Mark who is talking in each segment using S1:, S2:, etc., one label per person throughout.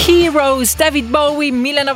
S1: Heroes, David Bowie,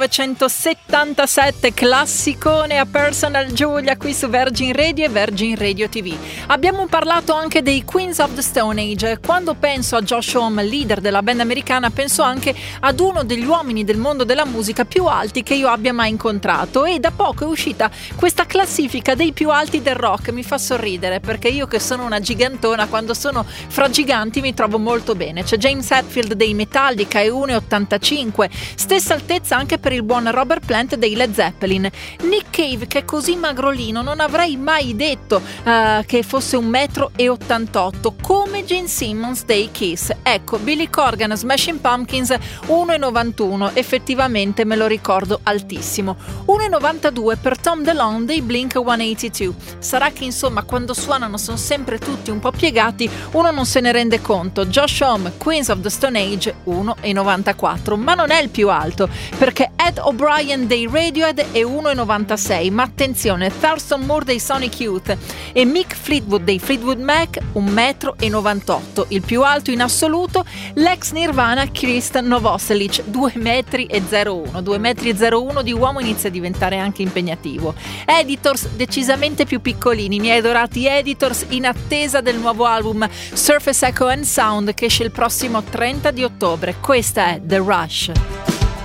S1: 1977, classicone a Personal Giulia qui su Virgin Radio e Virgin Radio TV. Abbiamo parlato anche dei Queens of the Stone Age. Quando penso a Josh Homme, leader della band americana, penso anche ad uno degli uomini del mondo della musica più alti che io abbia mai incontrato, e da poco è uscita questa classifica dei più alti del rock. Mi fa sorridere perché io, che sono una gigantona, quando sono fra giganti mi trovo molto bene. C'è James Hetfield dei Metallica, è 1,85, stessa altezza anche per il buon Robert Plant dei Led Zeppelin. Nick Cave, che è così magrolino, non avrei mai detto che fosse 1,88 m, come Gene Simmons dei Kiss. Ecco, Billy Corgan, Smashing Pumpkins, 1,91 m, effettivamente me lo ricordo altissimo. 1,92 m per Tom DeLonge dei Blink-182. Sarà che insomma quando suonano sono sempre tutti un po' piegati, uno non se ne rende conto. Josh Homme, Queens of the Stone Age, 1,94 m, ma non è il più alto, perché Ed O'Brien dei Radiohead è 1,96 m, ma attenzione, Thurston Moore dei Sonic Youth e Mick Fleetwood dei Fleetwood Mac, 1,98 m. Il più alto in assoluto, l'ex Nirvana Krist Novoselic, 2,01 m. 2,01 m di uomo inizia a diventare anche impegnativo. Editors decisamente più piccolini, i miei adorati Editors, in attesa del nuovo album Surface Echo and Sound che esce il prossimo 30 di ottobre. Questa è The Rush.